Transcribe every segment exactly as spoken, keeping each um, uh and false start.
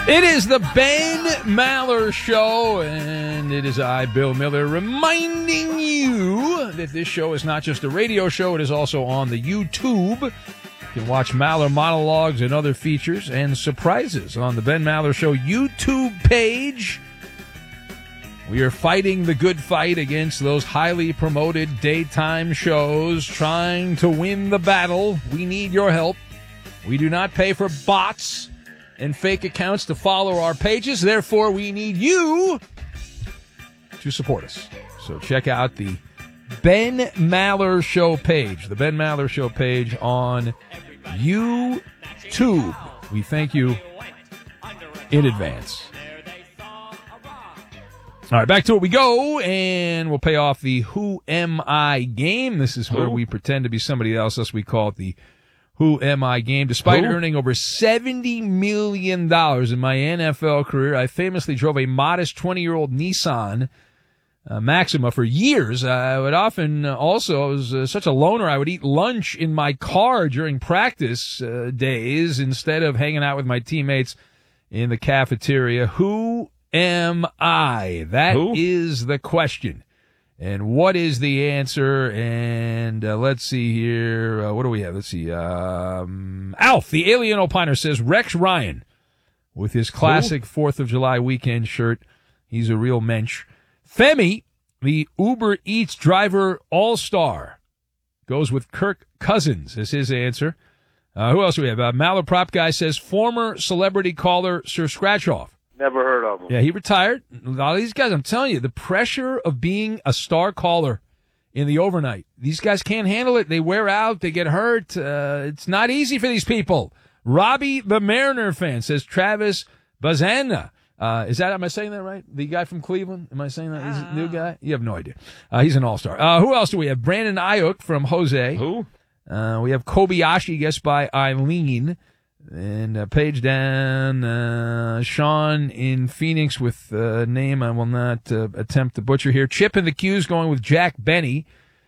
It is the Ben Maller Show, and it is I, Bill Miller, reminding you that this show is not just a radio show. It is also on the YouTube. You can watch Maller monologues and other features and surprises on the Ben Maller Show YouTube page. We are fighting the good fight against those highly promoted daytime shows, trying to win the battle. We need your help. We do not pay for bots and fake accounts to follow our pages. Therefore, we need you to support us. So check out the Ben Maller Show page, the Ben Maller Show page on YouTube. We thank you in advance. All right, back to it we go, and we'll pay off the Who Am I game. This is where Who? we pretend to be somebody else, thus we call it the Who Am I game. Despite Who? earning over seventy million dollars in my N F L career, I famously drove a modest twenty-year-old Nissan uh, Maxima for years. I would often uh, also, I was uh, such a loner, I would eat lunch in my car during practice uh, days instead of hanging out with my teammates in the cafeteria. Who am I? That Who? is the question. And what is the answer? And uh, let's see here. Uh, what do we have? Let's see. Um, Alf, the Alien Opiner, says Rex Ryan with his classic fourth of July weekend shirt. He's a real mensch. Femi, the Uber Eats driver all-star, goes with Kirk Cousins as his answer. Uh, who else do we have? Uh, Malaprop guy says former celebrity caller Sir Scratchoff. Never heard of him. Yeah, he retired. A lot of these guys, I'm telling you, the pressure of being a star caller in the overnight, these guys can't handle it. They wear out. They get hurt. Uh, it's not easy for these people. Robbie, the Mariner fan, says Travis Bazana. Uh, is that, am I saying that right? The guy from Cleveland? Am I saying that? Is it the new guy? You have no idea. Uh, he's an all-star. Uh, who else do we have? Brandon Ayuk from Jose. Who? Uh, we have Kobayashi, guessed by Eileen. And uh, page down, uh, Sean in Phoenix with a name I will not uh, attempt to butcher here. Chip in the Q's going with Jack Benny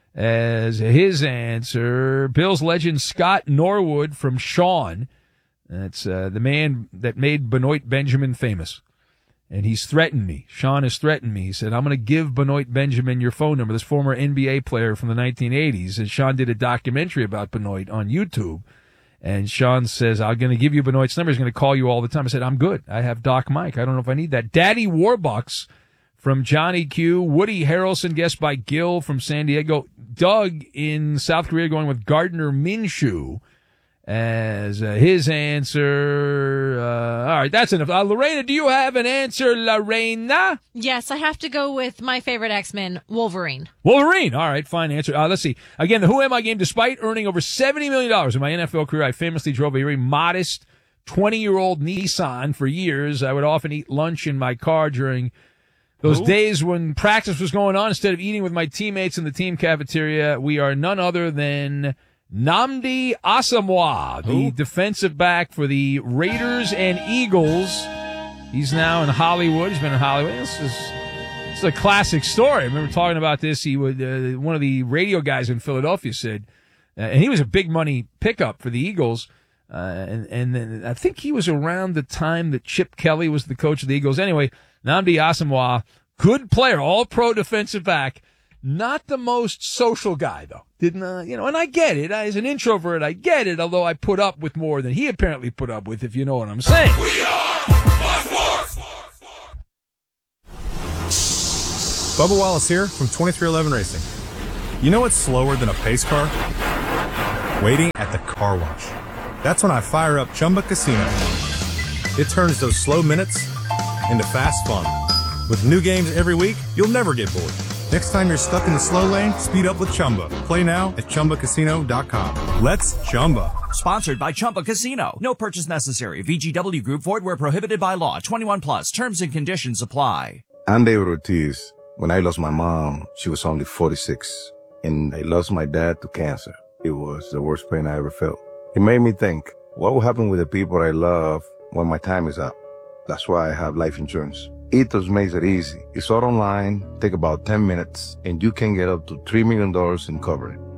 as his answer. Bills legend Scott Norwood from Sean. That's uh, the man that made Benoit Benjamin famous. And he's threatened me. Sean has threatened me. He said, I'm going to give Benoit Benjamin your phone number, this former N B A player from the nineteen eighties. And Sean did a documentary about Benoit on YouTube. And Sean says, I'm going to give you Benoit's number. He's going to call you all the time. I said, I'm good. I have Doc Mike. I don't know if I need that. Daddy Warbucks from Johnny Q. Woody Harrelson, guessed by Gil from San Diego. Doug in South Korea going with Gardner Minshew as uh, his answer. Uh, all right, that's enough. Uh, Lorena, do you have an answer, Lorena? Yes, I have to go with my favorite X-Men, Wolverine. Wolverine. All right, fine answer. Uh, let's see. Again, the Who Am I game. Despite earning over seventy million dollars in my N F L career, I famously drove a very modest twenty-year-old Nissan for years. I would often eat lunch in my car during those Who? days when practice was going on. Instead of eating with my teammates in the team cafeteria, we are none other than Nnamdi Asomugha, the Who? defensive back for the Raiders and Eagles. He's now in Hollywood. He's been in Hollywood. This is, this is a classic story. I remember talking about this. He would uh, one of the radio guys in Philadelphia said, uh, and he was a big money pickup for the Eagles. Uh, and and then I think he was around the time that Chip Kelly was the coach of the Eagles. Anyway, Nnamdi Asomugha, good player, all pro defensive back. Not the most social guy, though. Didn't, uh, you know, and I get it. As an introvert, I get it, although I put up with more than he apparently put up with, if you know what I'm saying. We are Fox Sports. Bubba Wallace here from twenty-three eleven Racing. You know what's slower than a pace car? Waiting at the car wash. That's when I fire up Chumba Casino. It turns those slow minutes into fast fun. With new games every week, you'll never get bored. Next time you're stuck in the slow lane, speed up with Chumba. Play now at Chumba Casino dot com. Let's Chumba. Sponsored by Chumba Casino. No purchase necessary. V G W Group. Void where prohibited by law. twenty-one plus. Terms and conditions apply. I'm David Ortiz. When I lost my mom, she was only forty-six. And I lost my dad to cancer. It was the worst pain I ever felt. It made me think, what will happen with the people I love when my time is up? That's why I have life insurance. Ethos makes it easy. It's all online, take about ten minutes, and you can get up to three million dollars in coverage.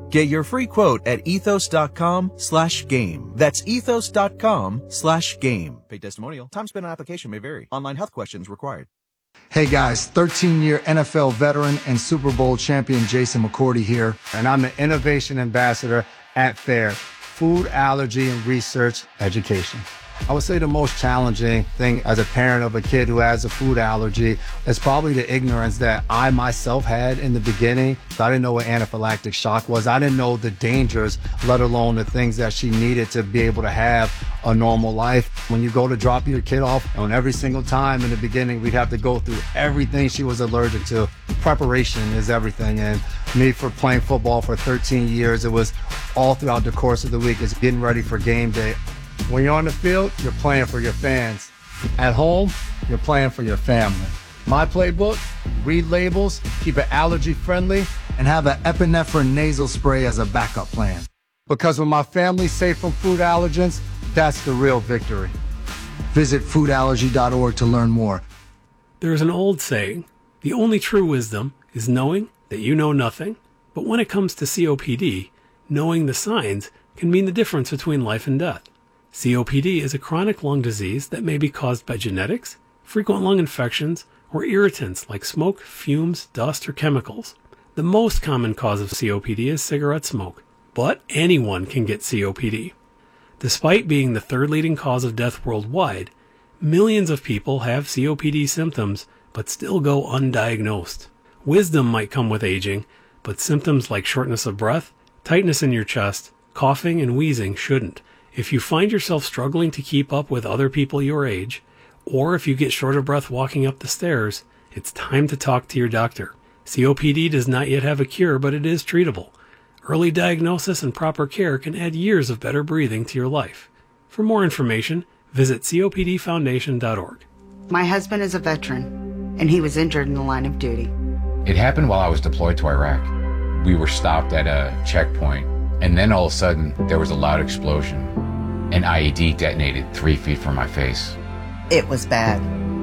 Get your free quote at ethos.com slash game. That's ethos.com slash game. Paid testimonial. Time spent on application may vary. Online health questions required. Hey guys, thirteen-year N F L veteran and Super Bowl champion Jason McCourty here, and I'm the Innovation Ambassador at FAIR, Food Allergy and Research Education. I would say the most challenging thing as a parent of a kid who has a food allergy is probably the ignorance that I myself had in the beginning. I didn't know what anaphylactic shock was. I didn't know the dangers, let alone the things that she needed to be able to have a normal life. When you go to drop your kid off, and every single time in the beginning, we'd have to go through everything she was allergic to. Preparation is everything. And me, for playing football for thirteen years, it was all throughout the course of the week. It's getting ready for game day. When you're on the field, you're playing for your fans. At home, you're playing for your family. My playbook, read labels, keep it allergy friendly, and have an epinephrine nasal spray as a backup plan. Because when my family's safe from food allergens, that's the real victory. Visit food allergy dot org to learn more. There's an old saying, the only true wisdom is knowing that you know nothing. But when it comes to C O P D, knowing the signs can mean the difference between life and death. C O P D is a chronic lung disease that may be caused by genetics, frequent lung infections, or irritants like smoke, fumes, dust, or chemicals. The most common cause of C O P D is cigarette smoke, but anyone can get C O P D. Despite being the third leading cause of death worldwide, millions of people have C O P D symptoms but still go undiagnosed. Wisdom might come with aging, but symptoms like shortness of breath, tightness in your chest, coughing, and wheezing shouldn't. If you find yourself struggling to keep up with other people your age, or if you get short of breath walking up the stairs, it's time to talk to your doctor. C O P D does not yet have a cure, but it is treatable. Early diagnosis and proper care can add years of better breathing to your life. For more information, visit C O P D foundation dot org. My husband is a veteran, and he was injured in the line of duty. It happened while I was deployed to Iraq. We were stopped at a checkpoint, and then all of a sudden, there was a loud explosion. An I E D detonated three feet from my face. It was bad.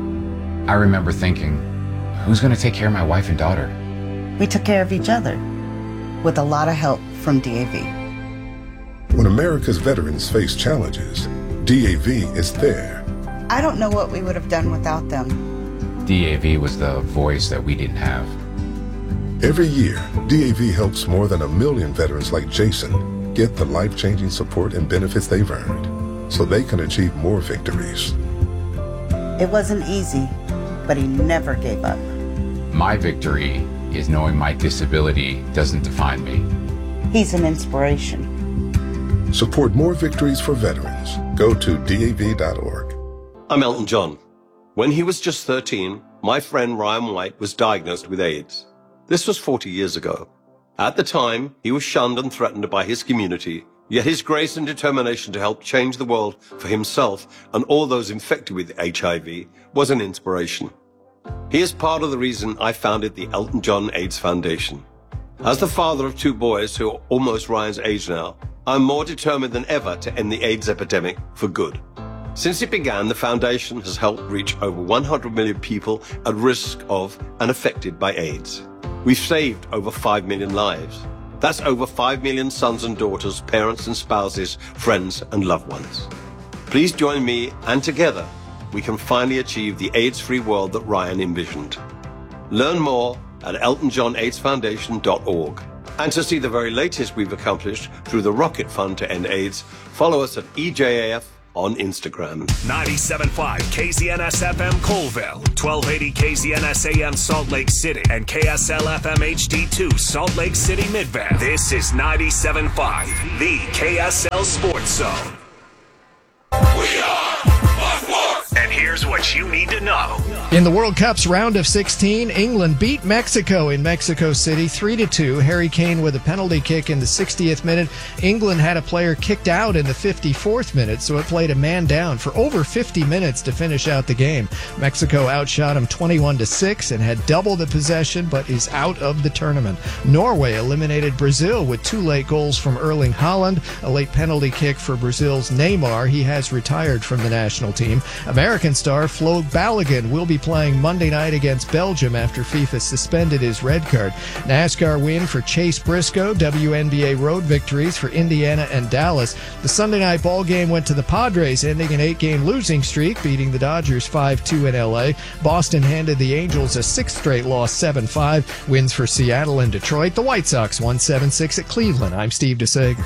I remember thinking, who's going to take care of my wife and daughter? We took care of each other, with a lot of help from D A V. When America's veterans face challenges, D A V is there. I don't know what we would have done without them. D A V was the voice that we didn't have. Every year, D A V helps more than a million veterans like Jason get the life-changing support and benefits they've earned so they can achieve more victories. It wasn't easy, but he never gave up. My victory is knowing my disability doesn't define me. He's an inspiration. Support more victories for veterans. Go to D A V dot org. I'm Elton John. When he was just thirteen, my friend Ryan White was diagnosed with AIDS. This was forty years ago. At the time, he was shunned and threatened by his community, yet his grace and determination to help change the world for himself and all those infected with H I V was an inspiration. He is part of the reason I founded the Elton John AIDS Foundation. As the father of two boys who are almost Ryan's age now, I'm more determined than ever to end the AIDS epidemic for good. Since it began, the foundation has helped reach over one hundred million people at risk of and affected by AIDS. We've saved over five million lives. That's over five million sons and daughters, parents and spouses, friends and loved ones. Please join me, and together we can finally achieve the AIDS-free world that Ryan envisioned. Learn more at elton john aids foundation dot org. And to see the very latest we've accomplished through the Rocket Fund to End AIDS, follow us at E J A F on Instagram. ninety-seven point five K Z N S F M Colville, twelve eighty K Z N S A M Salt Lake City, and K S L F M H D two Salt Lake City Midvale. This is ninety-seven point five, the K S L Sports Zone. We are Fox Sports. And here's what you need to know. In the World Cup's round of sixteen, England beat Mexico in Mexico City three to two. Harry Kane with a penalty kick in the sixtieth minute. England had a player kicked out in the fifty-fourth minute, so it played a man down for over fifty minutes to finish out the game. Mexico outshot him twenty-one to six and had double the possession, but is out of the tournament. Norway eliminated Brazil with two late goals from Erling Haaland, a late penalty kick for Brazil's Neymar. He has retired from the national team. America American star Flo Balogun will be playing Monday night against Belgium after FIFA suspended his red card. NASCAR win for Chase Briscoe. W N B A road victories for Indiana and Dallas. The Sunday night ball game went to the Padres, ending an eight-game losing streak, beating the Dodgers five two in L A. Boston handed the Angels a sixth straight loss, seven five. Wins for Seattle and Detroit. The White Sox won seven six at Cleveland. I'm Steve DeSager.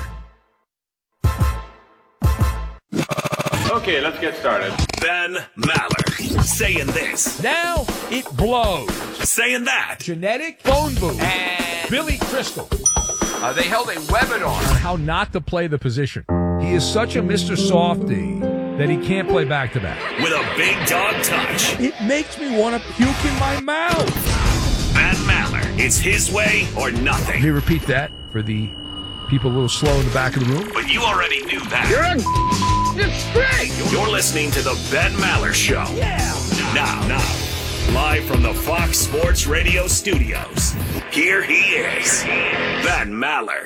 Okay, let's get started. Ben Maller saying this. Now it blows. Saying that. Genetic phone booth. And Billy Crystal. Uh, they held a webinar on how not to play the position. He is such a Mister Softy that he can't play back-to-back. With a big dog touch. It makes me want to puke in my mouth. Ben Maller. It's his way or nothing. Let me repeat that for the people a little slow in the back of the room. But you already knew that. You're a... You're straight. You're listening to the Ben Maller Show. Yeah. Now, now, live from the Fox Sports Radio studios, here he is, Ben Maller.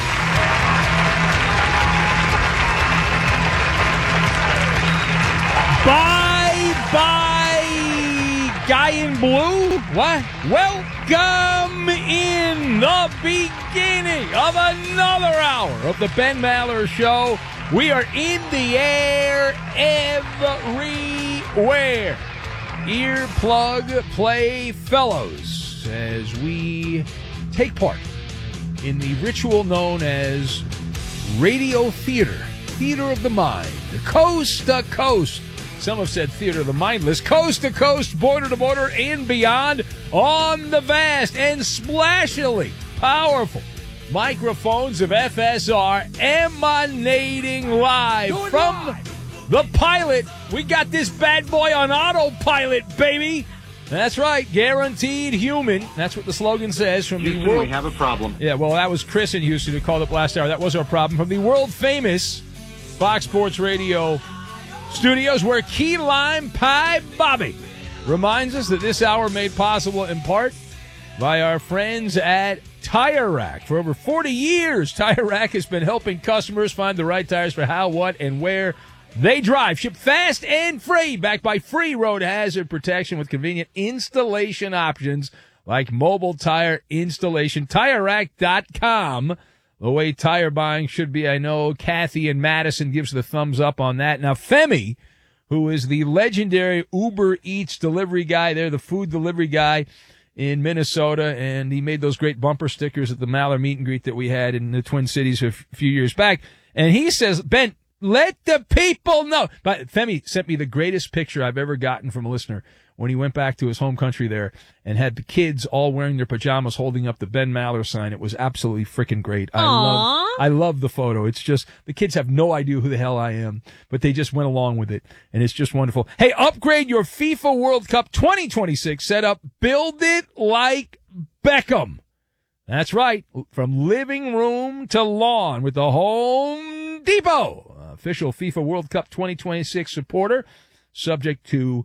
Bye-bye, guy in blue. What? Welcome in the beginning of another hour of the Ben Maller Show. We are in the air everywhere. Earplug play fellows as we take part in the ritual known as radio theater, theater of the mind, coast to coast. Some have said theater of the mindless, coast to coast, border to border, and beyond on the vast and splashily powerful microphones of F S R emanating live Doing from live. the pilot. We got this bad boy on autopilot, baby. That's right, guaranteed human. That's what the slogan says from Houston, the world. We have a problem. Yeah, well, that was Chris in Houston who called up last hour. That was our problem. From the world famous Fox Sports Radio studios, where Key Lime Pie Bobby reminds us that this hour made possible in part by our friends at Tire Rack. For over forty years, Tire Rack has been helping customers find the right tires for how, what, and where they drive. Shipped fast and free, backed by free road hazard protection with convenient installation options like mobile tire installation. Tire Rack dot com. The way tire buying should be, I know. Kathy and Madison gives the thumbs up on that. Now, Femi, who is the legendary Uber Eats delivery guy, they're the food delivery guy in Minnesota, and he made those great bumper stickers at the Maller meet and greet that we had in the Twin Cities a f- few years back. And he says, Ben, let the people know. But Femi sent me the greatest picture I've ever gotten from a listener when he went back to his home country there and had the kids all wearing their pajamas holding up the Ben Maller sign. It was absolutely freaking great. I love, I love the photo. It's just, the kids have no idea who the hell I am, but they just went along with it, and it's just wonderful. Hey, upgrade your FIFA World Cup twenty twenty-six setup. Build it like Beckham. That's right. From living room to lawn with the Home Depot. Official FIFA World Cup twenty twenty-six supporter, subject to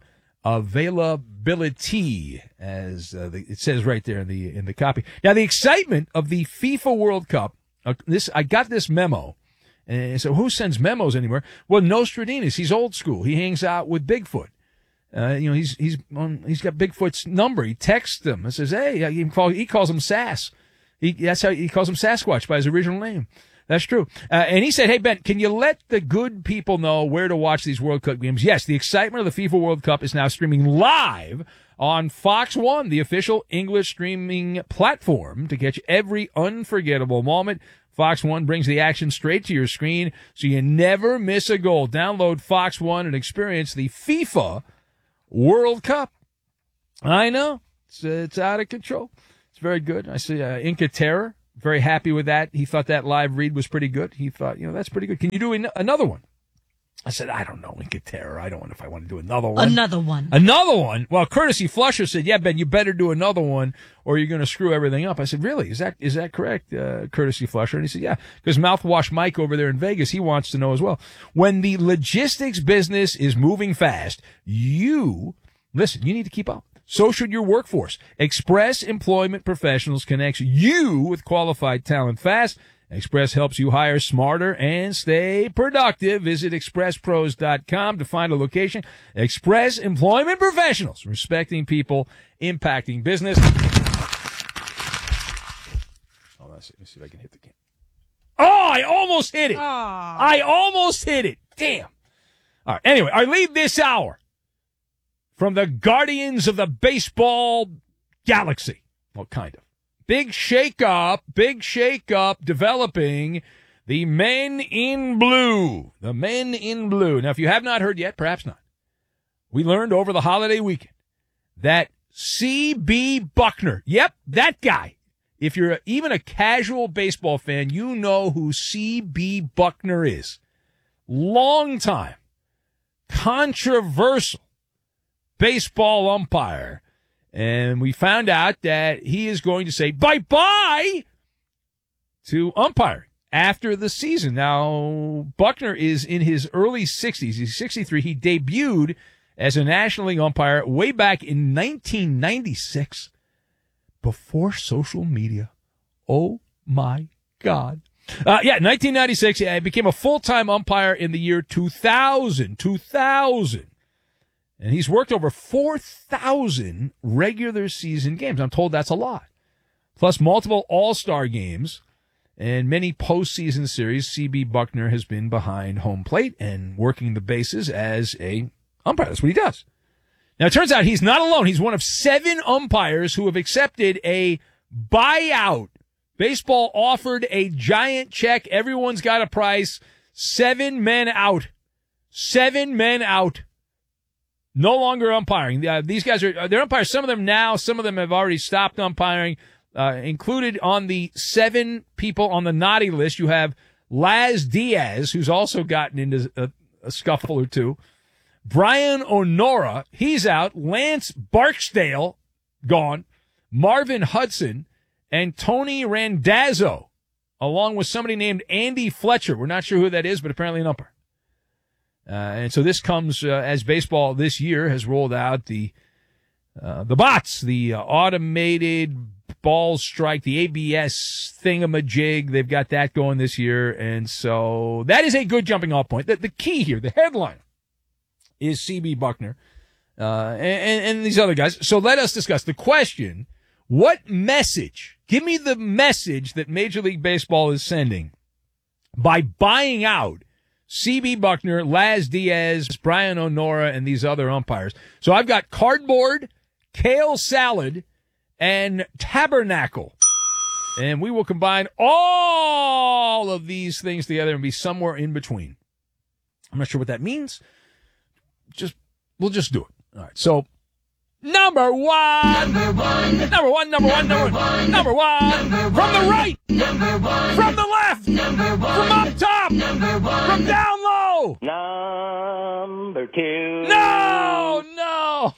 availability, as uh, the, it says right there in the in the copy. Now, the excitement of the FIFA World Cup. Uh, this I got this memo, and so who sends memos anymore? Well, Nostradamus. He's old school. He hangs out with Bigfoot. Uh, you know, he's he's on. He's got Bigfoot's number. He texts him and says, "Hey," he, call, he calls him Sass. He, that's how he calls him Sasquatch by his original name. That's true. Uh, and he said, hey, Ben, can you let the good people know where to watch these World Cup games? Yes, the excitement of the FIFA World Cup is now streaming live on Fox One, the official English streaming platform, to catch every unforgettable moment. Fox One brings the action straight to your screen, so you never miss a goal. Download Fox One and experience the FIFA World Cup. I know. It's, uh, it's out of control. It's very good. I see uh, Inca Terror. Very happy with that. He thought that live read was pretty good. He thought, you know, that's pretty good. Can you do an- another one? I said, I don't know, Inca Terror. I don't know if I want to do another one. Another one. Another one? Well, Courtesy Flusher said, yeah, Ben, you better do another one or you're going to screw everything up. I said, really? Is that is that correct, uh, Courtesy Flusher? And he said, yeah, because Mouthwash Mike over there in Vegas, he wants to know as well. When the logistics business is moving fast, you, listen, you need to keep up. So should your workforce. Express Employment Professionals connects you with qualified talent fast Express helps you hire smarter and stay productive. Visit express pros dot com to find a location. Express Employment Professionals, respecting people, impacting business. Oh, let's see, let's see if I can hit the camera. Oh, I almost hit it. Aww. I almost hit it. Damn. All right. Anyway, I lead this hour from the Guardians of the Baseball Galaxy. Well, kind of. Big shake-up, big shake-up developing the Men in Blue. The Men in Blue. Now, if you have not heard yet, perhaps not. We learned over the holiday weekend that C B. Buckner, yep, that guy. If you're even a casual baseball fan, you know who C B. Buckner is. Long time, controversial baseball umpire. And we found out that he is going to say bye-bye to umpiring after the season. Now, Buckner is in his early sixties. He's sixty-three. He debuted as a National League umpire way back in nineteen ninety-six, before social media. Oh, my God. Uh, yeah, nineteen ninety-six. He became a full-time umpire in the year two thousand. two thousand. And he's worked over four thousand regular season games. I'm told that's a lot. Plus multiple all-star games and many postseason series. C B. Buckner has been behind home plate and working the bases as a umpire. That's what he does. Now, it turns out he's not alone. He's one of seven umpires who have accepted a buyout. Baseball offered a giant check. Everyone's got a price. Seven men out. Seven men out. No longer umpiring. Uh, these guys are, they're umpires. Some of them now, some of them have already stopped umpiring. Uh, included on the seven people on the naughty list, you have Laz Diaz, who's also gotten into a, a scuffle or two. Brian Onora, he's out. Lance Barksdale, gone. Marvin Hudson, and Tony Randazzo, along with somebody named Andy Fletcher. We're not sure who that is, but apparently an umpire. Uh, and so this comes uh, as baseball this year has rolled out the uh, the bots, the uh, automated ball strike, the A B S thingamajig. They've got that going this year, and so that is a good jumping off point. The, the key here, the headline, is C B. Buckner uh, and, and these other guys. So let us discuss the question: what message? Give me the message that Major League Baseball is sending by buying out C B. Buckner, Laz Diaz, Brian Onora, and these other umpires. So I've got cardboard, kale salad, and tabernacle. And we will combine all of these things together and be somewhere in between. I'm not sure what that means. Just, we'll just do it. All right. So, number one. Number one. Number one, number one, number one. Number one. From the right. Number one. From the left. Number one. From up top. Number one. From down low. Number two. No, no.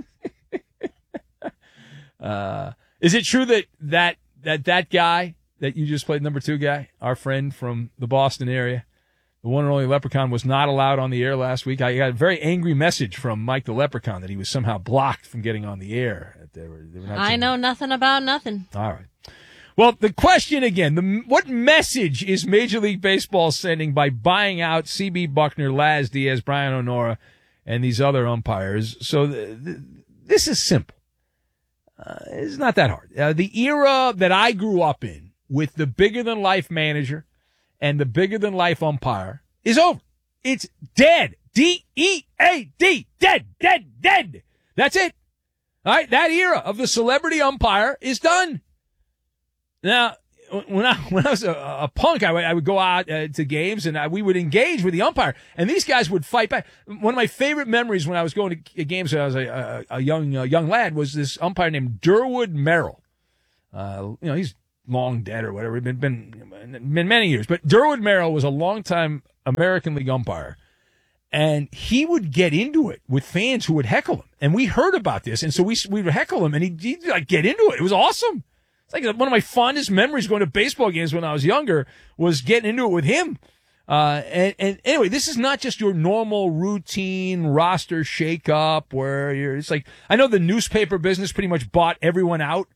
uh, is it true that that, that that guy that you just played, number two guy, our friend from the Boston area, the one and only Leprechaun, was not allowed on the air last week? I got a very angry message from Mike the Leprechaun that he was somehow blocked from getting on the air. That they were, they were not I know nothing about nothing. All right. Well, the question again, the, what message is Major League Baseball sending by buying out C B. Buckner, Laz Diaz, Brian Onora, and these other umpires? So th- th- this is simple. Uh, it's not that hard. Uh, the era that I grew up in with the bigger-than-life manager and the bigger-than-life umpire is over. It's dead. D E A D. Dead, dead, dead. That's it. All right, that era of the celebrity umpire is done. Now, when I when I was a, a punk, I would, I would go out uh, to games and I, we would engage with the umpire, and these guys would fight back. One of my favorite memories when I was going to games when I was a, a, a young a young lad was this umpire named Durwood Merrill. Uh, you know, he's long dead or whatever. Been been been many years, but Durwood Merrill was a longtime American League umpire, and he would get into it with fans who would heckle him, and we heard about this, and so we we would heckle him, and he'd, he'd like get into it. It was awesome. It's like one of my fondest memories going to baseball games when I was younger was getting into it with him. Uh, and, and anyway, this is not just your normal routine roster shakeup where you're, it's like, I know the newspaper business pretty much bought everyone out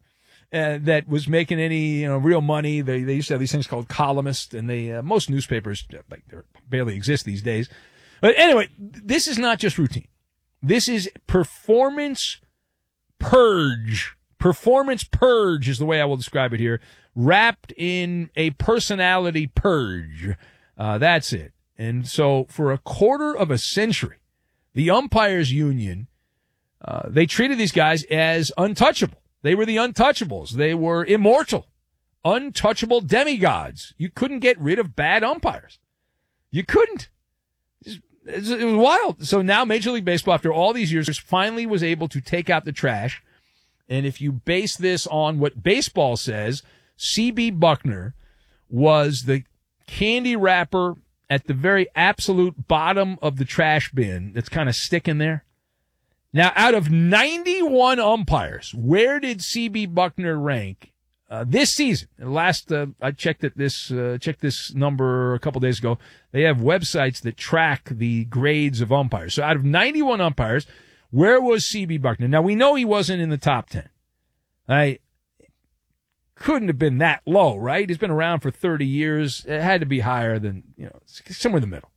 uh, that was making any you know real money. They they used to have these things called columnists, and they uh, most newspapers like they barely exist these days. But anyway, this is not just routine. This is performance purge. Performance purge is the way I will describe it here, wrapped in a personality purge. Uh, that's it. And so for a quarter of a century, the umpires union, uh, they treated these guys as untouchable. They were the untouchables. They were immortal, untouchable demigods. You couldn't get rid of bad umpires. You couldn't. It was, it was wild. So now Major League Baseball, after all these years, finally was able to take out the trash. And if you base this on what baseball says, C B Buckner was the candy wrapper at the very absolute bottom of the trash bin that's kind of sticking there. Now, out of ninety-one umpires, where did C B Buckner rank uh, this season? Last uh, I checked it this uh, checked this number a couple days ago. They have websites that track the grades of umpires. So out of ninety-one umpires, where was C B Buckner? Now, we know he wasn't in the top ten. I couldn't have been that low, right? He's been around for thirty years. It had to be higher than, you know, somewhere in the middle.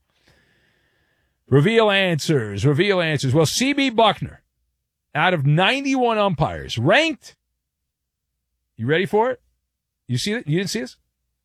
Reveal answers. Reveal answers. Well, C B Buckner, out of ninety-one umpires, ranked. You ready for it? You see it? You didn't see this?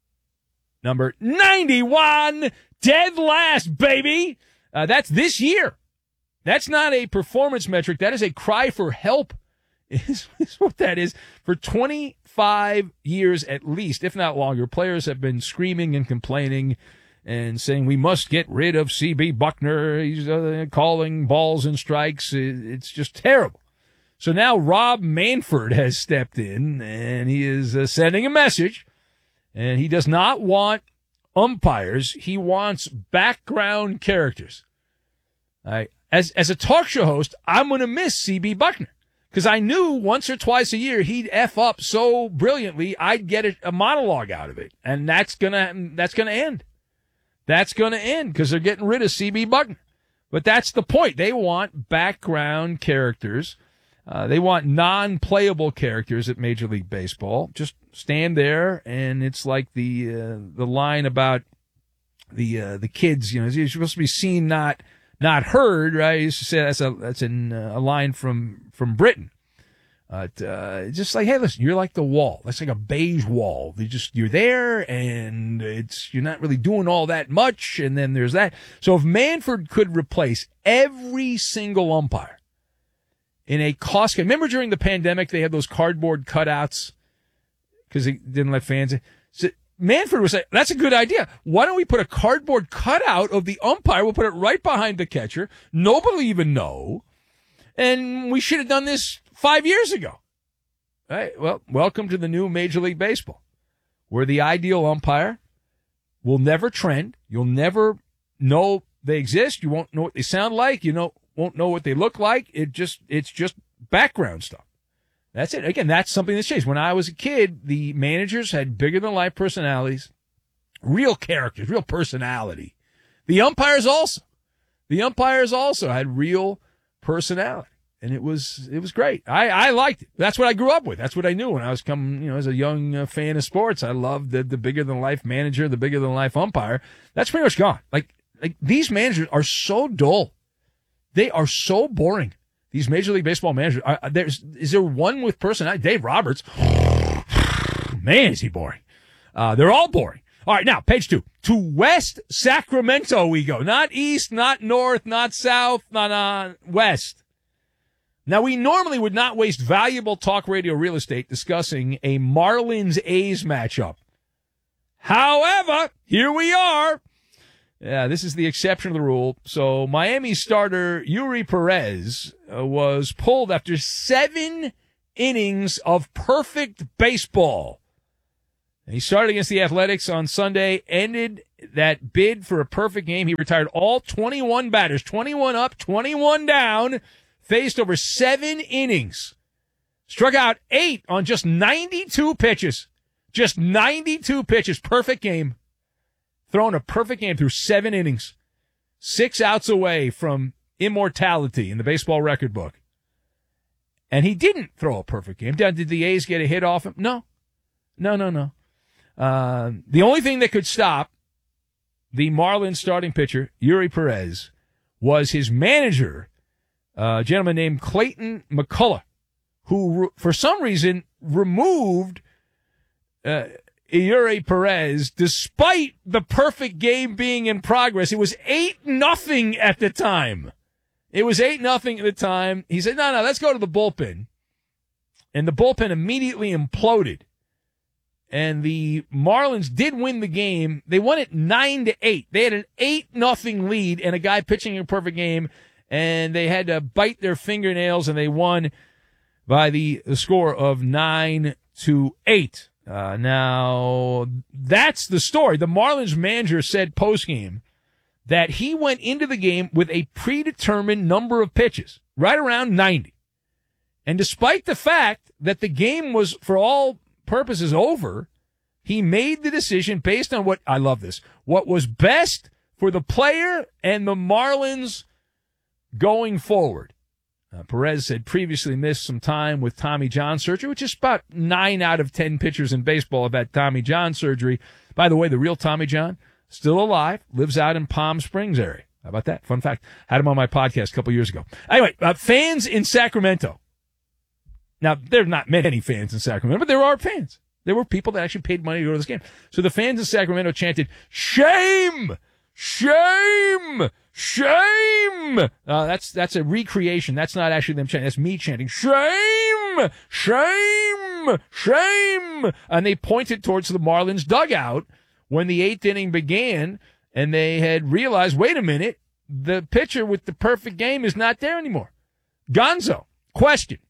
Number ninety-one, dead last, baby. Uh, that's this year. That's not a performance metric. That is a cry for help. Is, is what that is. For twenty-five years at least, if not longer, players have been screaming and complaining and saying we must get rid of C B Buckner. He's uh, calling balls and strikes. It's just terrible. So now Rob Manfred has stepped in, and he is uh, sending a message, and he does not want umpires. He wants background characters. All right. As as a talk show host, I'm going to miss C B Buckner because I knew once or twice a year he'd F up so brilliantly I'd get a, a monologue out of it, and that's gonna that's gonna end. That's gonna end because they're getting rid of C B Buckner. But that's the point. They want background characters. Uh, they want non-playable characters at Major League Baseball. Just stand there, and it's like the uh, the line about the uh, the kids. You know, you're supposed to be seen, not. Not heard, right? I used to say that's a that's in uh, a line from from Britain. Uh, uh, just like, hey, listen, you're like the wall. That's like a beige wall. You just you're there, and it's you're not really doing all that much. And then there's that. So if Manfred could replace every single umpire in a cost, remember during the pandemic they had those cardboard cutouts because they didn't let fans in. So, Manfred was saying, that's a good idea. Why don't we put a cardboard cutout of the umpire? We'll put it right behind the catcher. Nobody will even know. And we should have done this five years ago. All right. Well, welcome to the new Major League Baseball, where the ideal umpire will never trend. You'll never know they exist. You won't know what they sound like. You know, won't know what they look like. It just, it's just background stuff. That's it. Again, that's something that's changed. When I was a kid, the managers had bigger-than-life personalities, real characters, real personality. The umpires also. The umpires also had real personality, and it was it was great. I, I liked it. That's what I grew up with. That's what I knew when I was coming, you know, as a young uh, fan of sports. I loved the, the bigger-than-life manager, the bigger-than-life umpire. That's pretty much gone. Like, like these managers are so dull. They are so boring. These Major League Baseball managers, are, there's, is there one with personality? Dave Roberts, man, is he boring. Uh, they're all boring. All right, now, page two. To West Sacramento we go. Not east, not north, not south, not uh, west. Now, we normally would not waste valuable talk radio real estate discussing a Marlins-A's matchup. However, here we are. Yeah, this is the exception to the rule. So Miami starter Yuri Perez uh, was pulled after seven innings of perfect baseball. And he started against the Athletics on Sunday, ended that bid for a perfect game. He retired all twenty-one batters, twenty-one up, twenty-one down, faced over seven innings, struck out eight on just ninety-two pitches. Just ninety-two pitches, perfect game. Thrown a perfect game through seven innings, six outs away from immortality in the baseball record book. And he didn't throw a perfect game. Did the A's get a hit off him? No. No, no, no. Uh, the only thing that could stop the Marlins starting pitcher, Yuri Perez, was his manager, a gentleman named Clayton McCullough, who, for some reason, removed uh, Yuri Perez despite the perfect game being in progress. It was eight nothing at the time. It was eight nothing at the time. He said, no, no, let's go to the bullpen. And the bullpen immediately imploded. And the Marlins did win the game. They won it nine to eight. They had an eight nothing lead and a guy pitching a perfect game, and they had to bite their fingernails, and they won by the score of nine to eight. Uh, now, that's the story. The Marlins manager said postgame that he went into the game with a predetermined number of pitches, right around ninety. And despite the fact that the game was, for all purposes, over, he made the decision based on what, I love this, what was best for the player and the Marlins going forward. Uh, Perez had previously missed some time with Tommy John surgery, which is about nine out of ten pitchers in baseball have had Tommy John surgery. By the way, the real Tommy John, still alive, lives out in Palm Springs area. How about that? Fun fact. Had him on my podcast a couple years ago. Anyway, uh, fans in Sacramento. Now, there are not many fans in Sacramento, but there are fans. There were people that actually paid money to go to this game. So the fans in Sacramento chanted, shame! Shame! Shame! Uh, that's that's a recreation. That's not actually them chanting. That's me chanting, shame! Shame! Shame! And they pointed towards the Marlins dugout when the eighth inning began, and they had realized, wait a minute, the pitcher with the perfect game is not there anymore. Gonzo, question.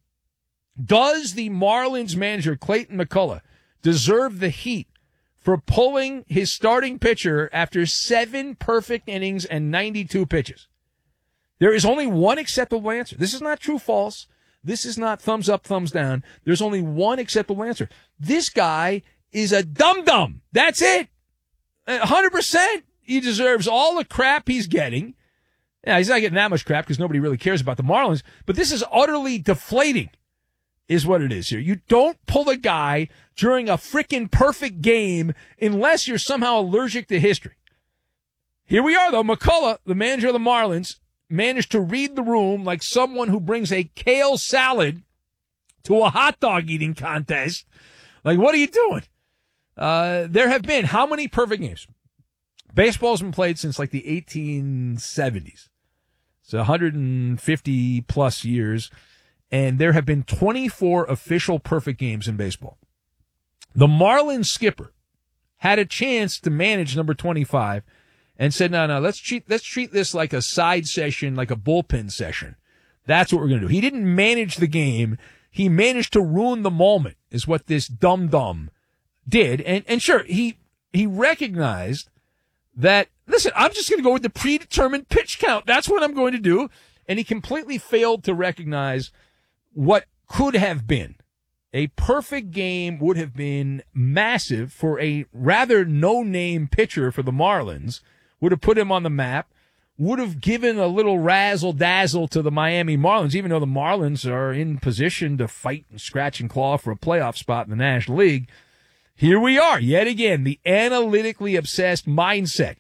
Does the Marlins manager, Clayton McCullough, deserve the heat for pulling his starting pitcher after seven perfect innings and ninety-two pitches? There is only one acceptable answer. This is not true false. This is not thumbs up, thumbs down. There's only one acceptable answer. This guy is a dum-dum. That's it. one hundred percent. He deserves all the crap he's getting. Yeah, he's not getting that much crap because nobody really cares about the Marlins, but this is utterly deflating. Is what it is here. You don't pull a guy during a frickin' perfect game unless you're somehow allergic to history. Here we are, though. McCullough, the manager of the Marlins, managed to read the room like someone who brings a kale salad to a hot dog eating contest. Like, what are you doing? Uh, there have been how many perfect games? Baseball's been played since like the eighteen seventies. It's one hundred fifty plus years. And there have been twenty-four official perfect games in baseball. The Marlins skipper had a chance to manage number twenty-five and said, no, no, let's treat, let's treat this like a side session, like a bullpen session. That's what we're going to do. He didn't manage the game. He managed to ruin the moment is what this dum-dum did. And, and sure, he, he recognized that, listen, I'm just going to go with the predetermined pitch count. That's what I'm going to do. And he completely failed to recognize what could have been. A perfect game would have been massive for a rather no-name pitcher for the Marlins, would have put him on the map, would have given a little razzle-dazzle to the Miami Marlins, even though the Marlins are in position to fight and scratch and claw for a playoff spot in the National League. Here we are, yet again, the analytically obsessed mindset.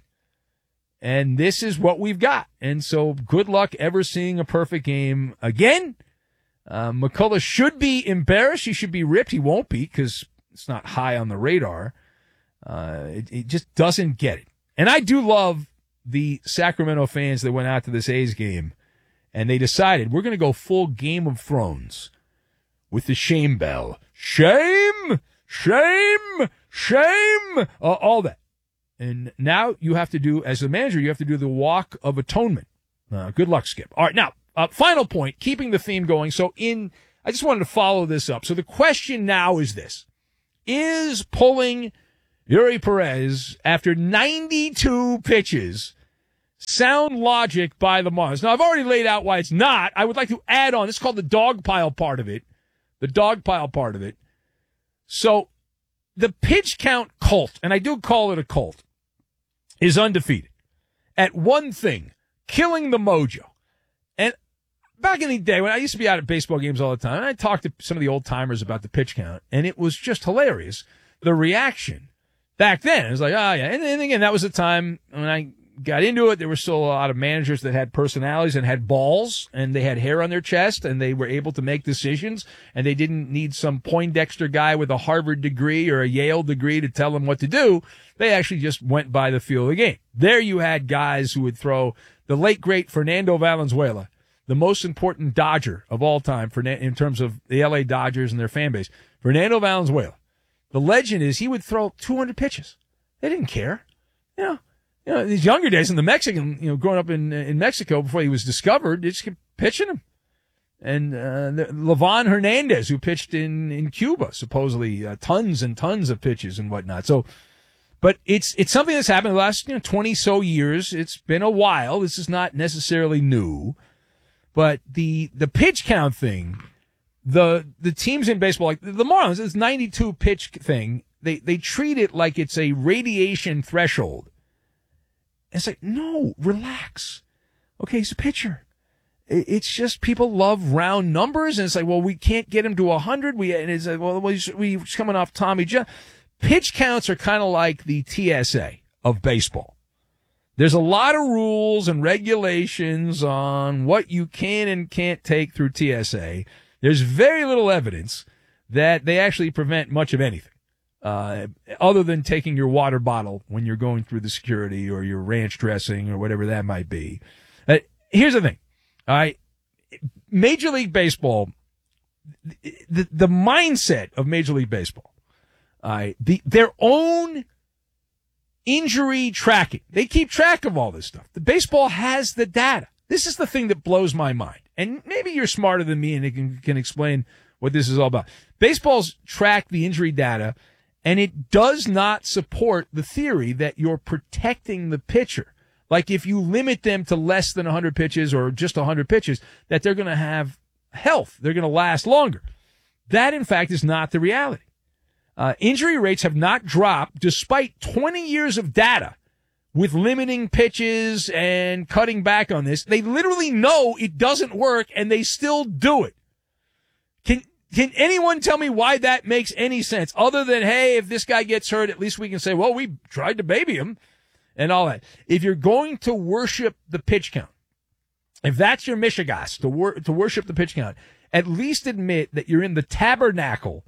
And this is what we've got. And so good luck ever seeing a perfect game again. Uh, McCullough should be embarrassed. He should be ripped. He won't be because it's not high on the radar. Uh, it, it just doesn't get it. And I do love the Sacramento fans that went out to this A's game and they decided we're going to go full Game of Thrones with the shame bell. Shame, shame, shame, uh, all that. And now you have to do, as the manager, you have to do the walk of atonement. Uh, good luck, Skip. All right, now, Uh, final point, keeping the theme going. So in, I just wanted to follow this up. So the question now is this. Is pulling Yuri Perez after ninety-two pitches sound logic by the Marlins? Now, I've already laid out why it's not. I would like to add on. This is called the dog pile part of it. The dog pile part of it. So the pitch count cult, and I do call it a cult, is undefeated at one thing, killing the mojo. And back back in the day when I used to be out at baseball games all the time, and I talked to some of the old timers about the pitch count, and it was just hilarious. The reaction back then, it was like, oh yeah. And then again, that was the time when I got into it. There were still a lot of managers that had personalities and had balls, and they had hair on their chest, and they were able to make decisions, and they didn't need some Poindexter guy with a Harvard degree or a Yale degree to tell them what to do. They actually just went by the feel of the game. There you had guys who would throw the late, great Fernando Valenzuela, the most important Dodger of all time for in terms of the L A Dodgers and their fan base. Fernando Valenzuela. The legend is he would throw two hundred pitches. They didn't care. You know, you know, these younger days in the Mexican, you know, growing up in in Mexico before he was discovered, they just kept pitching him. And uh, the, Livan Hernandez, who pitched in, in Cuba, supposedly uh, tons and tons of pitches and whatnot. So, but it's it's something that's happened in the last you know, twenty so years. It's been a while. This is not necessarily new. But the the pitch count thing, the the teams in baseball, like the Marlins, this ninety-two pitch thing, they, they treat it like it's a radiation threshold. It's like, no, relax. Okay, he's a pitcher. It's just people love round numbers, and it's like, well, we can't get him to one hundred. We and it's like, well, he's, he's coming off Tommy John. Pitch counts are kind of like the T S A of baseball. There's a lot of rules and regulations on what you can and can't take through T S A. There's very little evidence that they actually prevent much of anything, uh, other than taking your water bottle when you're going through the security or your ranch dressing or whatever that might be. Uh, here's the thing. All right. Major League Baseball, the, the mindset of Major League Baseball, all right, the, their own injury tracking. They keep track of all this stuff. The baseball has the data. This is the thing that blows my mind. And maybe you're smarter than me and it can, can explain what this is all about. Baseball's track the injury data, and it does not support the theory that you're protecting the pitcher. Like if you limit them to less than one hundred pitches or just one hundred pitches, that they're going to have health. They're going to last longer. That, in fact, is not the reality. Uh, injury rates have not dropped despite twenty years of data with limiting pitches and cutting back on this. They literally know it doesn't work, and they still do it. Can can anyone tell me why that makes any sense other than, hey, if this guy gets hurt, at least we can say, well, we tried to baby him. And all that. If you're going to worship the pitch count, if that's your mishigas, to wor- to worship the pitch count, at least admit that you're in the tabernacle.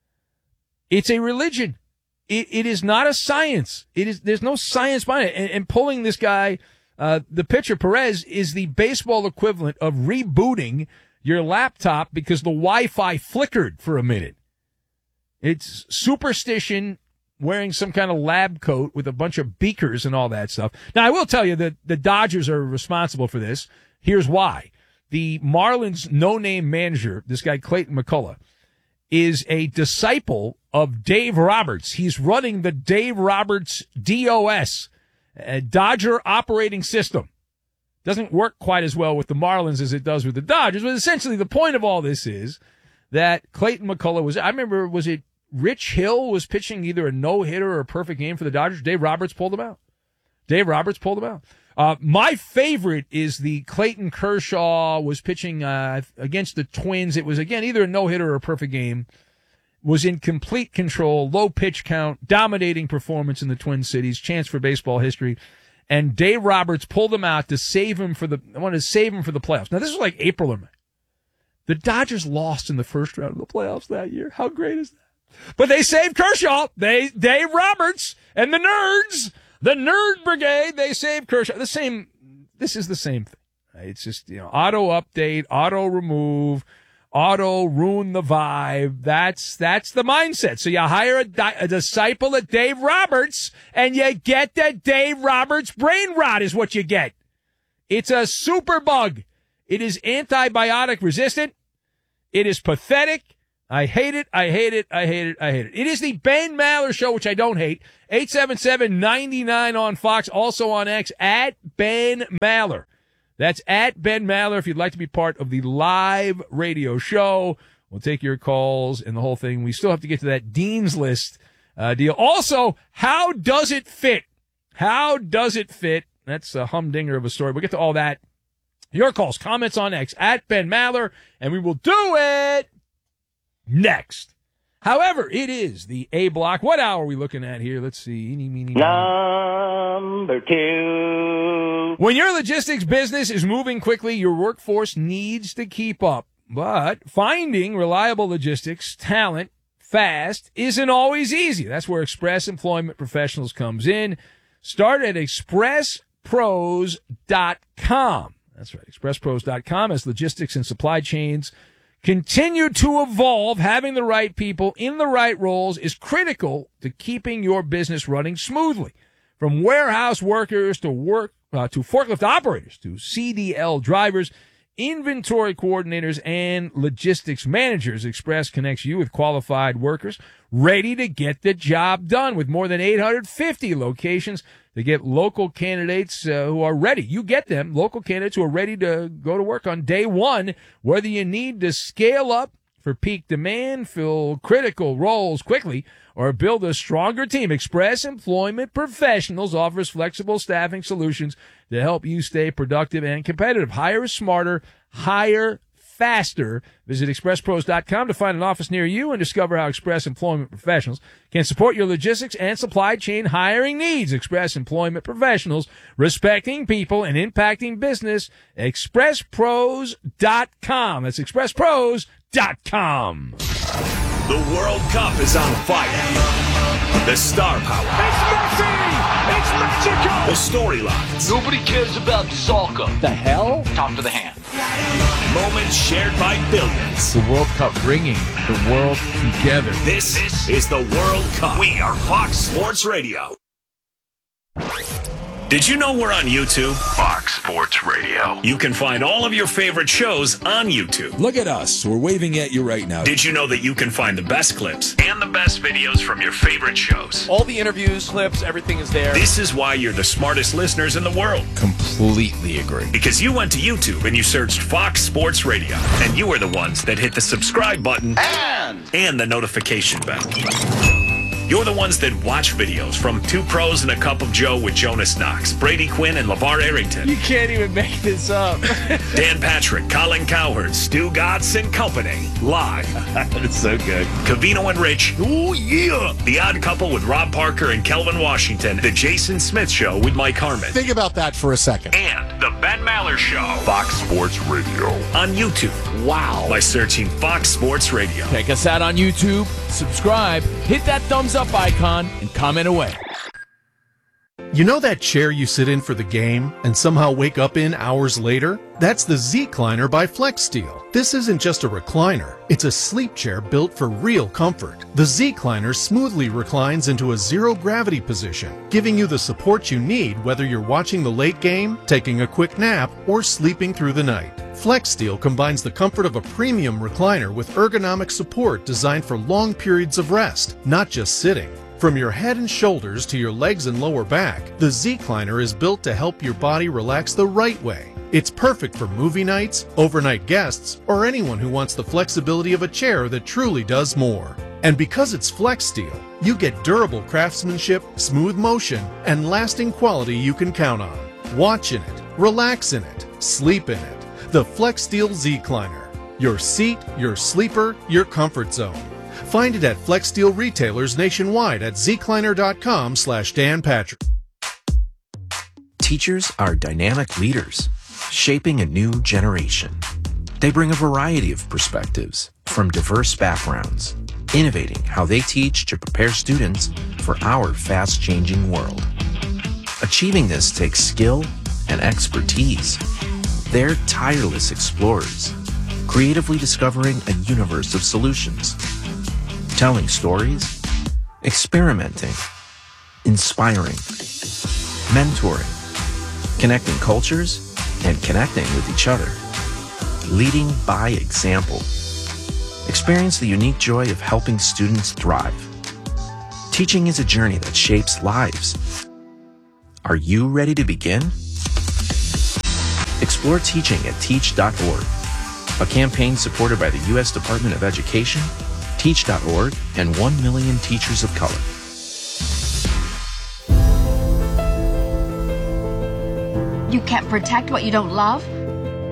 It's a religion. It, it is not a science. It is. There's no science behind it. And, and pulling this guy, uh, the pitcher Perez, is the baseball equivalent of rebooting your laptop because the Wi-Fi flickered for a minute. It's superstition. Wearing some kind of lab coat with a bunch of beakers and all that stuff. Now, I will tell you that the Dodgers are responsible for this. Here's why. The Marlins no-name manager, this guy Clayton McCullough, is a disciple of Dave Roberts. He's running the Dave Roberts D O S, a Dodger operating system. Doesn't work quite as well with the Marlins as it does with the Dodgers, but essentially the point of all this is that Clayton McCullough was, I remember, was it Rich Hill was pitching either a no-hitter or a perfect game for the Dodgers. Dave Roberts pulled him out. Dave Roberts pulled him out. Uh, my favorite is the Clayton Kershaw was pitching uh, against the Twins. It was, again, either a no-hitter or a perfect game. Was in complete control, low pitch count, dominating performance in the Twin Cities, chance for baseball history. And Dave Roberts pulled him out to save him for the, I wanted to save him for the playoffs. Now, this was like April or May. The Dodgers lost in the first round of the playoffs that year. How great is that? But they saved Kershaw. They, Dave Roberts and the nerds, the nerd brigade, they saved Kershaw. The same, this is the same thing. It's just, you know, auto update, auto remove, auto ruin the vibe. That's, that's the mindset. So you hire a, di- a disciple of Dave Roberts and you get that Dave Roberts brain rot is what you get. It's a super bug. It is antibiotic resistant. It is pathetic. I hate it, I hate it, I hate it, I hate it. It is the Ben Maller Show, which I don't hate. eight seven seven, nine nine on Fox, also on X, at Ben Maller. That's at Ben Maller if you'd like to be part of the live radio show. We'll take your calls and the whole thing. We still have to get to that Dean's List uh, deal. Also, how does it fit? How does it fit? That's a humdinger of a story. We'll get to all that Your calls, comments on X at Ben Maller, and we will do it next. However, it is the A block. What hour are we looking at here? Let's see. Eeny, meeny, Number two. When your logistics business is moving quickly, your workforce needs to keep up. But finding reliable logistics talent fast isn't always easy. That's where Express Employment Professionals comes in. Start at express pros dot com. That's right, express pros dot com. As logistics and supply chains continue to evolve, having the right people in the right roles is critical to keeping your business running smoothly. From warehouse workers to work uh, to forklift operators to C D L drivers, inventory coordinators, and logistics managers, Express connects you with qualified workers ready to get the job done. With more than eight hundred fifty locations to get local candidates uh, who are ready. You get them, local candidates who are ready to go to work on day one, whether you need to scale up for peak demand, fill critical roles quickly, or build a stronger team. Express Employment Professionals offers flexible staffing solutions to help you stay productive and competitive. Hire smarter, hire faster. Visit express pros dot com to find an office near you and discover how Express Employment Professionals can support your logistics and supply chain hiring needs. Express Employment Professionals, respecting people and impacting business. express pros dot com. That's express pros dot com. The World Cup is on fire. The star power. It's Messi! It's Mexico! The storylines. Nobody cares about soccer. The hell? Talk to the hand. Moments shared by billions. The World Cup bringing the world together. This, this is the World Cup. We are Fox Sports Radio. Did you know we're on YouTube? Fox Sports Radio. You can find all of your favorite shows on YouTube. Look at us. We're waving at you right now. Did you know that you can find the best clips and the best videos from your favorite shows? All the interviews, clips, everything is there. This is why you're the smartest listeners in the world. Completely agree. Because you went to YouTube and you searched Fox Sports Radio, and you are the ones that hit the subscribe button and, and the notification bell. You're the ones that watch videos from Two Pros and a Cup of Joe with Jonas Knox, Brady Quinn, and LeVar Arrington. You can't even make this up. Dan Patrick, Colin Cowherd, Stu Gatz and Company. Live. That's so good. Covino and Rich. Oh, yeah. The Odd Couple with Rob Parker and Kelvin Washington. The Jason Smith Show with Mike Harmon. Think about that for a second. And The Ben Maller Show. Fox Sports Radio. On YouTube. Wow. By searching Fox Sports Radio. Check us out on YouTube. Subscribe. Hit that thumbs up icon and comment away. You know that chair you sit in for the game and somehow wake up in hours later? That's the Z-Cliner by FlexSteel. This isn't just a recliner. It's a sleep chair built for real comfort. The Z-Cliner smoothly reclines into a zero-gravity position, giving you the support you need whether you're watching the late game, taking a quick nap, or sleeping through the night. FlexSteel combines the comfort of a premium recliner with ergonomic support designed for long periods of rest, not just sitting. From your head and shoulders to your legs and lower back, the Z-Cliner is built to help your body relax the right way. It's perfect for movie nights, overnight guests, or anyone who wants the flexibility of a chair that truly does more. And because it's FlexSteel, you get durable craftsmanship, smooth motion, and lasting quality you can count on. Watch in it, relax in it, sleep in it. The FlexSteel Z-Cliner. Your seat, your sleeper, your comfort zone. Find it at FlexSteel retailers nationwide at zcliner.com slash Dan Patrick. Teachers are dynamic leaders, shaping a new generation. They bring a variety of perspectives from diverse backgrounds, innovating how they teach to prepare students for our fast-changing world. Achieving this takes skill and expertise. They're tireless explorers, creatively discovering a universe of solutions. Telling stories, experimenting, inspiring, mentoring, connecting cultures, and connecting with each other. Leading by example. Experience the unique joy of helping students thrive. Teaching is a journey that shapes lives. Are you ready to begin? Explore teaching at teach dot org, a campaign supported by the U S Department of Education, teach dot org, and one million teachers of color. You can't protect what you don't love?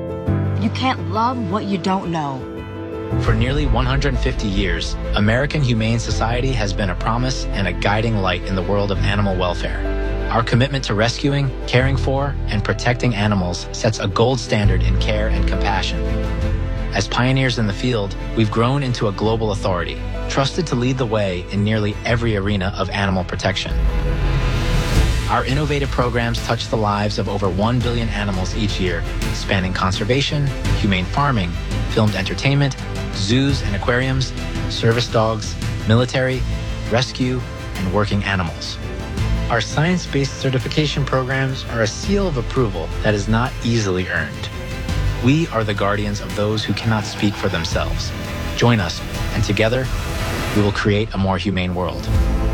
You can't love what you don't know. For nearly one hundred fifty years, American Humane Society has been a promise and a guiding light in the world of animal welfare. Our commitment to rescuing, caring for, and protecting animals sets a gold standard in care and compassion. As pioneers in the field, we've grown into a global authority, trusted to lead the way in nearly every arena of animal protection. Our innovative programs touch the lives of over one billion animals each year, spanning conservation, humane farming, filmed entertainment, zoos and aquariums, service dogs, military, rescue, and working animals. Our science-based certification programs are a seal of approval that is not easily earned. We are the guardians of those who cannot speak for themselves. Join us, and together, we will create a more humane world.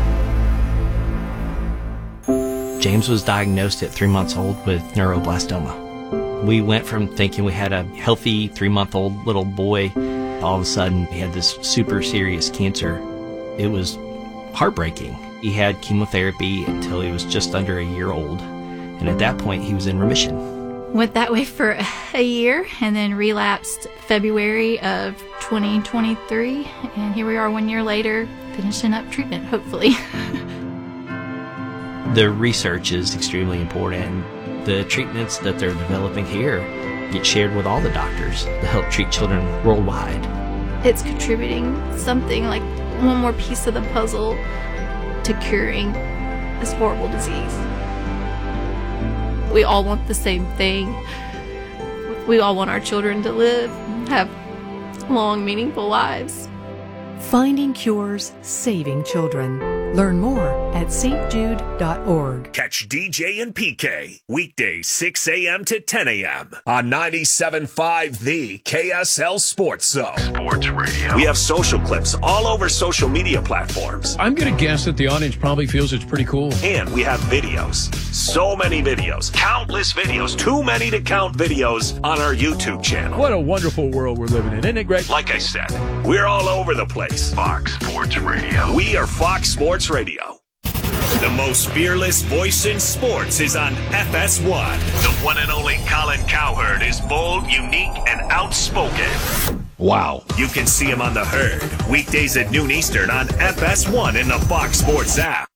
James was diagnosed at three months old with neuroblastoma. We went from thinking we had a healthy three-month-old little boy, all of a sudden he had this super serious cancer. It was heartbreaking. He had chemotherapy until he was just under a year old, and at that point he was in remission. Went that way for a year and then relapsed February of twenty twenty-three, and here we are one year later finishing up treatment, hopefully. The research is extremely important. The treatments that they're developing here get shared with all the doctors to help treat children worldwide. It's contributing something like one more piece of the puzzle to curing this horrible disease. We all want the same thing. We all want our children to live, have long, meaningful lives. Finding cures, saving children. Learn more at s t jude dot org. Catch D J and P K weekdays six a.m. to ten a.m. on ninety-seven point five The K S L Sports Zone. Sports Radio. We have social clips all over social media platforms. I'm going to guess that the audience probably feels it's pretty cool. And we have videos. So many videos. Countless videos. Too many to count videos on our YouTube channel. What a wonderful world we're living in. Isn't it great? Like I said, we're all over the place. Fox Sports Radio. We are Fox Sports Radio. The most fearless voice in sports is on F S one. The one and only Colin Cowherd is bold, unique, and outspoken. Wow. You can see him on The Herd, weekdays at noon Eastern on F S one in the Fox Sports app.